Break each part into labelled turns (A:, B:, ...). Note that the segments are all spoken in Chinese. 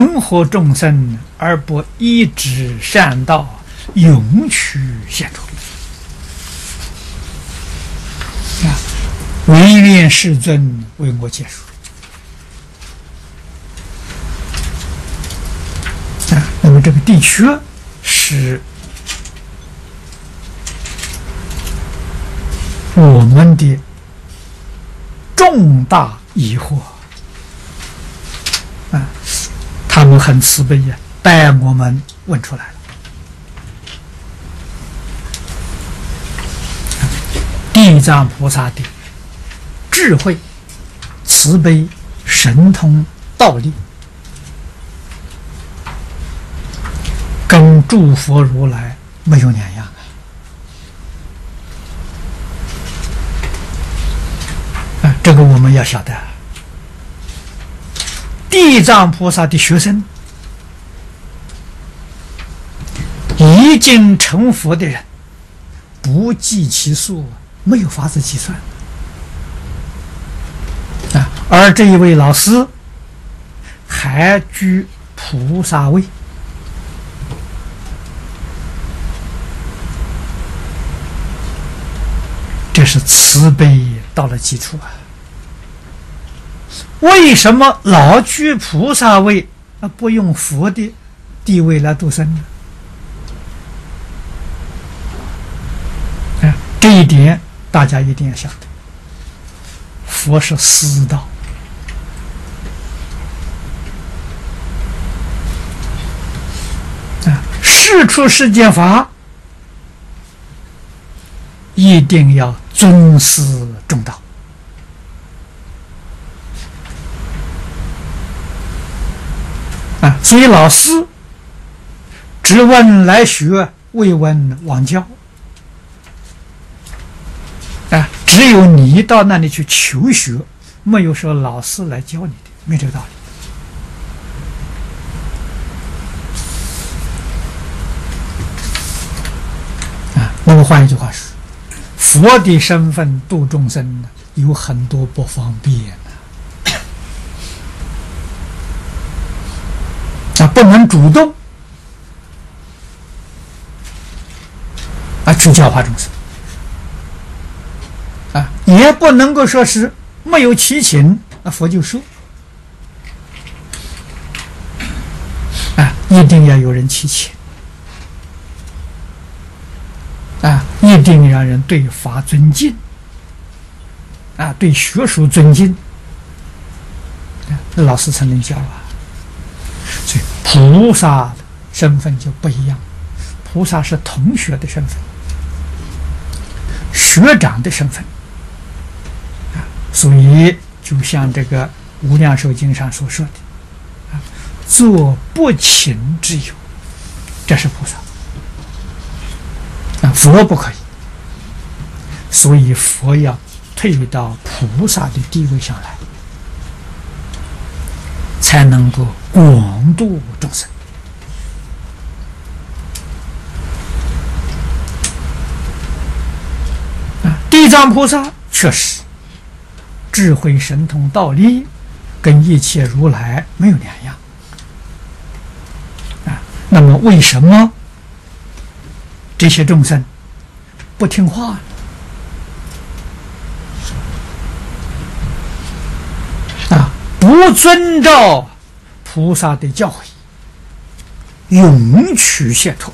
A: 人和众生而不依止善道，永取解脱。唯愿世尊为我解说。那么这个的确是我们的重大疑惑他们很慈悲呀，带我们问出来了。地藏菩萨的智慧、慈悲、神通、道力，跟诸佛如来没有两样这个我们要晓得。地藏菩萨的学生，已经成佛的人，不计其数，没有法子计算而这一位老师还居菩萨位，这是慈悲到了基础为什么老居菩萨位不用佛的地位来度生呢？这一点大家一定要晓得，佛是私道世出世间法一定要尊师重道所以老师只问来学，未问往教只有你到那里去求学，没有说老师来教你的，没这个道理那么换一句话说，佛的身份度众生有很多不方便不能主动去教化众生也不能够说是没有祈请佛就说一定要有人祈请一定让人对法尊敬对学术尊敬老师才能教所以菩萨的身份就不一样，菩萨是同学的身份，学长的身份所以就像这个无量寿经上所说的做不请之友，这是菩萨佛不可以，所以佛要退到菩萨的地位上来，才能够广度众生地藏菩萨确实智慧神通道力跟一切如来没有两样那么为什么这些众生不听话不遵照菩萨的教诲，永取解脱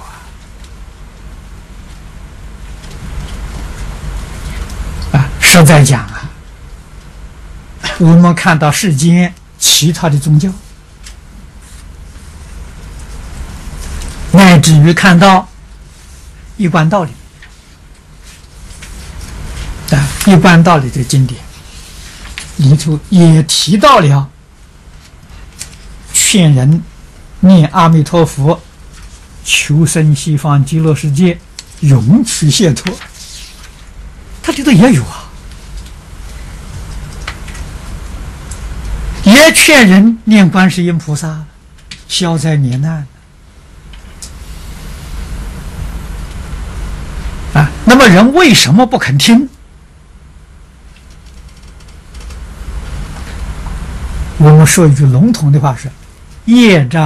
A: 实在讲我们看到世间其他的宗教，乃至于看到一贯道理一贯道理的经典里头也提到了劝人念阿弥陀佛，求生西方极乐世界，永取解脱，它里头也有也劝人念观世音菩萨，消灾免难那么人为什么不肯听？我们说一句笼统的话是， 业障